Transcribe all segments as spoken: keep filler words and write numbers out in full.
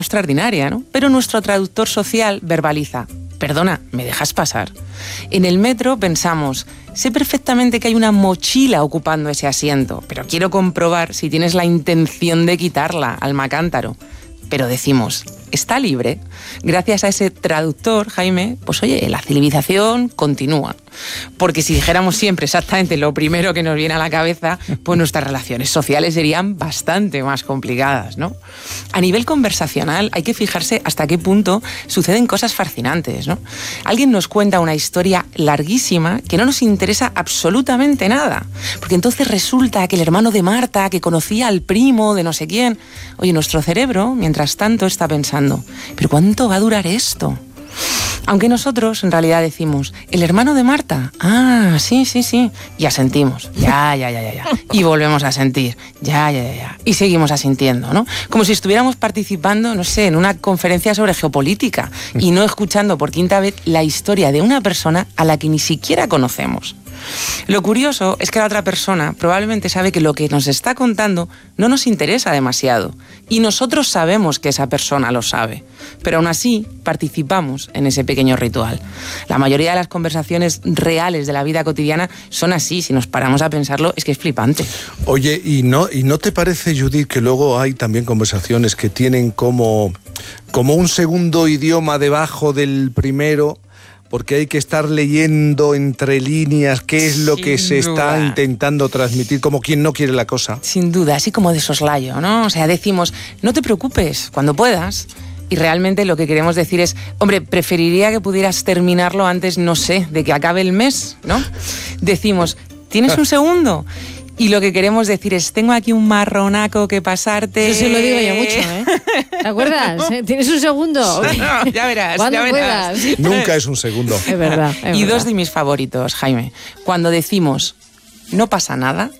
extraordinaria, ¿no? Pero nuestro traductor social verbaliza: perdona, ¿me dejas pasar? En el metro pensamos: sé perfectamente que hay una mochila ocupando ese asiento, pero quiero comprobar si tienes la intención de quitarla, alma cántaro. Pero decimos: está libre. Gracias a ese traductor, Jaime, pues oye, la civilización continúa. Porque si dijéramos siempre exactamente lo primero que nos viene a la cabeza, pues nuestras relaciones sociales serían bastante más complicadas, ¿no? A nivel conversacional hay que fijarse hasta qué punto suceden cosas fascinantes, ¿no? Alguien nos cuenta una historia larguísima que no nos interesa absolutamente nada, porque entonces resulta que el hermano de Marta, que conocía al primo de no sé quién, oye, nuestro cerebro, mientras tanto, está pensando: ¿pero cuánto va a durar esto? Aunque nosotros en realidad decimos: ¿el hermano de Marta? Ah, sí, sí, sí. Y asentimos. Ya, ya, ya, ya, ya. Y volvemos a sentir. Ya, ya, ya, ya. Y seguimos asintiendo, ¿no? Como si estuviéramos participando, no sé, en una conferencia sobre geopolítica y no escuchando por quinta vez la historia de una persona a la que ni siquiera conocemos. Lo curioso es que la otra persona probablemente sabe que lo que nos está contando no nos interesa demasiado y nosotros sabemos que esa persona lo sabe, pero aún así participamos en ese pequeño ritual. La mayoría de las conversaciones reales de la vida cotidiana son así. Si nos paramos a pensarlo, es que es flipante. Oye, ¿y no, y no te parece, Judith, que luego hay también conversaciones que tienen como, como un segundo idioma debajo del primero? Porque hay que estar leyendo entre líneas qué es lo Sin que se duda. está intentando transmitir, como quien no quiere la cosa. Sin duda, así como de soslayo, ¿no? O sea, decimos: no te preocupes, cuando puedas. Y realmente lo que queremos decir es: hombre, preferiría que pudieras terminarlo antes, no sé, de que acabe el mes, ¿no? Decimos: ¿tienes un segundo? Y lo que queremos decir es: tengo aquí un marronaco que pasarte. Eso se lo digo yo mucho, ¿eh? ¿Te acuerdas? ¿Tienes un segundo? No, ya verás, Cuando ya verás. puedas. Nunca es un segundo. Es verdad. Es Y verdad. dos de mis favoritos, Jaime. Cuando decimos: no pasa nada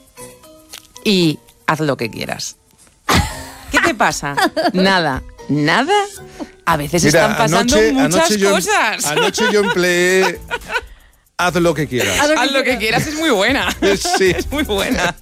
y haz lo que quieras. ¿Qué te pasa? Nada. ¿Nada? A veces Mira, están pasando anoche, muchas anoche yo, cosas. Anoche yo empleé haz lo que quieras. Haz lo que Haz lo que quieras, es muy buena. Sí. Es muy buena.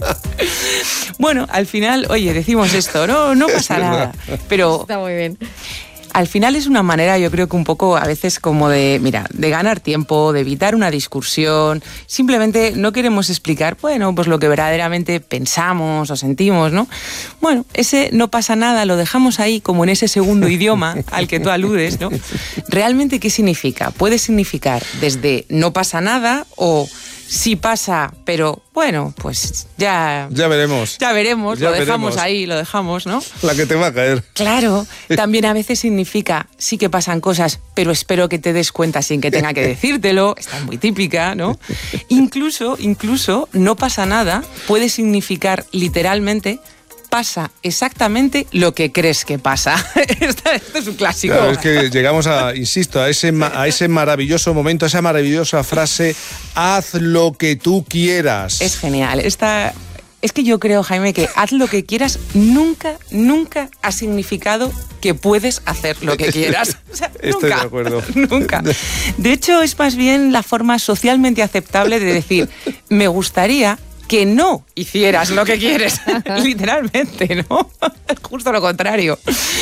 Bueno, al final, oye, decimos esto, no, no pasa nada. Pero Está muy bien. al final es una manera, yo creo que un poco a veces como de, mira, de ganar tiempo, de evitar una discusión. Simplemente no queremos explicar, bueno, pues lo que verdaderamente pensamos o sentimos, ¿no? Bueno, ese no pasa nada, lo dejamos ahí como en ese segundo idioma al que tú aludes, ¿no? ¿Realmente qué significa? Puede significar desde no pasa nada o sí pasa, pero bueno, pues ya... Ya veremos. Ya veremos, Ya lo dejamos veremos. ahí, lo dejamos, ¿no? La que te va a caer. Claro, también a veces significa, sí que pasan cosas, pero espero que te des cuenta sin que tenga que decírtelo. Esta es muy típica, ¿no? Incluso, incluso, no pasa nada, puede significar literalmente: pasa exactamente lo que crees que pasa. Esto, esto es un clásico. Claro, es que llegamos a, insisto, a ese, ma- a ese maravilloso momento, a esa maravillosa frase: haz lo que tú quieras. Es genial. Esta, es que yo creo, Jaime, que haz lo que quieras nunca, nunca ha significado que puedes hacer lo que quieras. O sea, Estoy nunca, de acuerdo. Nunca. De hecho, es más bien la forma socialmente aceptable de decir: me gustaría que no hicieras lo que quieres. Literalmente, ¿no? Justo lo contrario.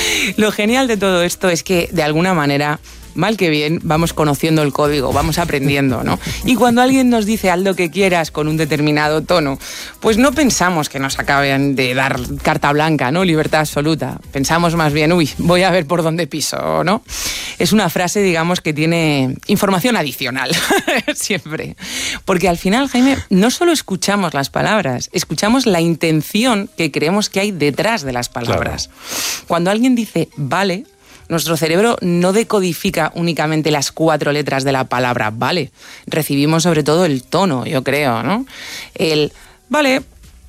Lo genial de todo esto es que, de alguna manera, mal que bien, vamos conociendo el código, vamos aprendiendo, ¿no? Y cuando alguien nos dice haz lo que quieras con un determinado tono, pues no pensamos que nos acaben de dar carta blanca, ¿no? Libertad absoluta. Pensamos más bien: uy, voy a ver por dónde piso, ¿no? Es una frase, digamos, que tiene información adicional, siempre. Porque al final, Jaime, no solo escuchamos las palabras, escuchamos la intención que creemos que hay detrás de las palabras. Claro. Cuando alguien dice vale, nuestro cerebro no decodifica únicamente las cuatro letras de la palabra vale. Recibimos sobre todo el tono, yo creo, ¿no? El vale,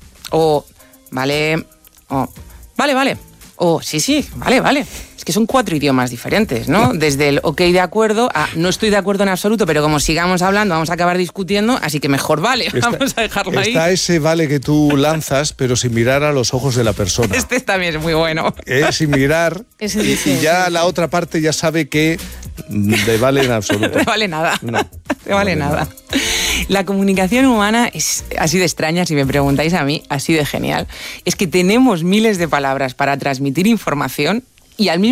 o vale, o vale, vale, o sí, sí, vale, vale. Es que son cuatro idiomas diferentes, ¿no? Desde el ok de acuerdo a no estoy de acuerdo en absoluto, pero como sigamos hablando vamos a acabar discutiendo, así que mejor vale, Está, vamos a dejarlo ahí. Está ese vale que tú lanzas, pero sin mirar a los ojos de la persona. Este también es muy bueno. Eh, sin mirar, Ese y, dice, y ya ese la otra parte ya sabe que de vale en absoluto. No vale nada. No, no vale, no vale nada. nada. La comunicación humana es así de extraña, si me preguntáis a mí, así de genial. Es que tenemos miles de palabras para transmitir información y al mismo